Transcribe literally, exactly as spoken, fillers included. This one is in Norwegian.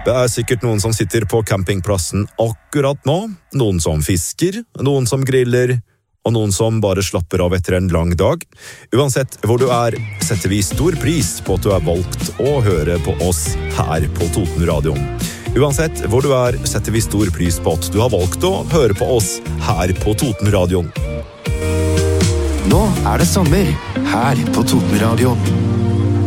Det er sikkert noen som sitter på campingplassen akkurat nå, noen som fisker, noen som griller, og noen som bare slapper av etter en lang dag. Uansett hvor du er, setter vi stor pris på at du har valgt å høre på oss her på Totenradioen. Uansett hvor du er, setter vi stor pris på at du har valgt å høre på oss her på Totenradioen. Nå er det sommer her på Totenradioen.